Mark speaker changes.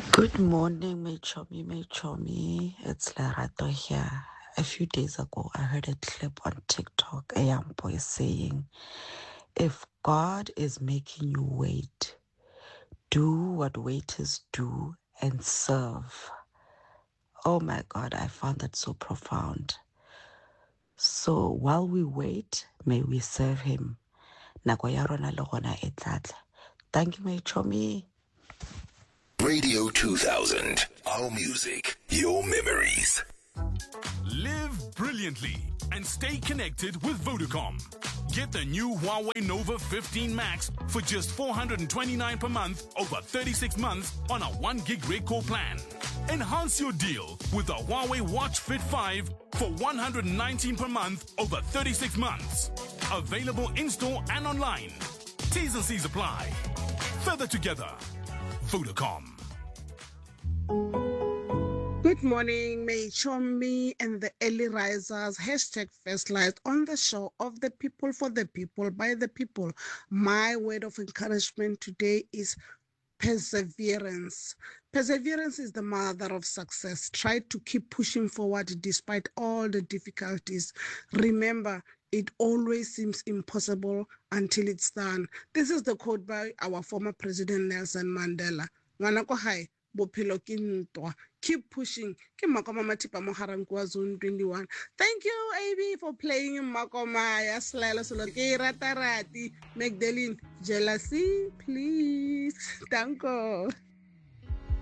Speaker 1: Good morning, my chummy. It's Lerato here. A few days ago, I heard a clip on TikTok, a young boy saying, if God is making you wait, do what waiters do and serve. Oh my God, I found that so profound. So while we wait, may we serve him. Nako ya rona le gona e tla tla. Thank you, my chummy.
Speaker 2: Radio 2000. Our music, your memories.
Speaker 3: Live brilliantly and stay connected with Vodacom. Get the new Huawei Nova 15 Max for just $429 per month over 36 months on a 1 gig rate core plan. Enhance your deal with the Huawei Watch Fit 5 for $119 per month over 36 months. Available in-store and online. T's and C's apply. Further together. Vodacom.
Speaker 4: Good morning, May Chomi and the early risers. Hashtag First Light on the show of the people, for the people, by the people. My word of encouragement today is perseverance. Perseverance is the mother of success. Try to keep pushing forward despite all the difficulties. Remember, it always seems impossible until it's done. This is the quote by our former President Nelson Mandela. Ngwanako hai, bophelo ke ntwa. Keep pushing. Ke Makoma Matipa Moharang kwa Zone 21. Thank you, AB, for playing in Makoma. Yaslala Soloke Ratarati. Magdalene, jealousy, please. Thank you.